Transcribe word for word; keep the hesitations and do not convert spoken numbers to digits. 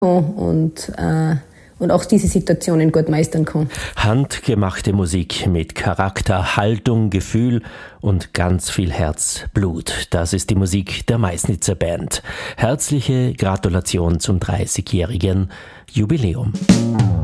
und, äh, und auch diese Situationen gut meistern kann. Handgemachte Musik mit Charakter, Haltung, Gefühl und ganz viel Herzblut. Das ist die Musik der Meißnitzer Band. Herzliche Gratulation zum dreißigjährigen Jubiläum.